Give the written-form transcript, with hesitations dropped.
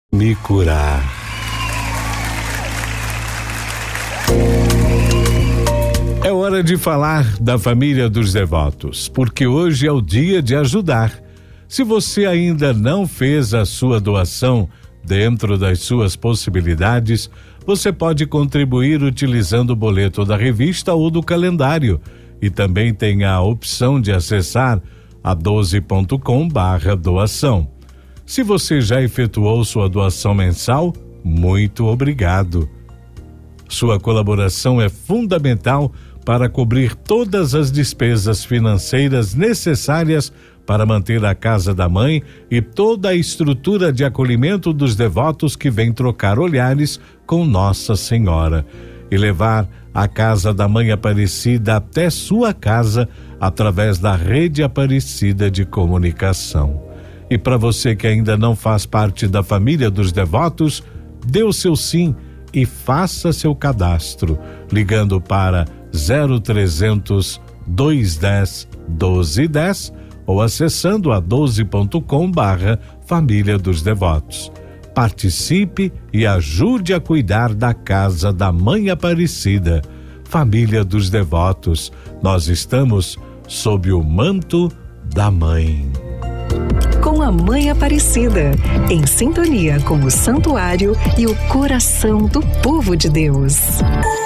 Me curar. É hora de falar da família dos devotos, porque hoje é o dia de ajudar. Se você ainda não fez a sua doação dentro das suas possibilidades, você pode contribuir utilizando o boleto da revista ou do calendário. E também tem a opção de acessar a 12.com/doação. Se você já efetuou sua doação mensal, muito obrigado. Sua colaboração é fundamental para cobrir todas as despesas financeiras necessárias para manter a Casa da Mãe e toda a estrutura de acolhimento dos devotos que vêm trocar olhares com Nossa Senhora e levar a Casa da Mãe Aparecida até sua casa através da Rede Aparecida de Comunicação. E para você que ainda não faz parte da família dos devotos, dê o seu sim e faça seu cadastro, ligando para 0300 210 1210 ou acessando a 12.com/família dos devotos. Participe e ajude a cuidar da Casa da Mãe Aparecida. Família dos Devotos, nós estamos sob o manto da Mãe. Com a Mãe Aparecida, em sintonia com o santuário e o coração do povo de Deus.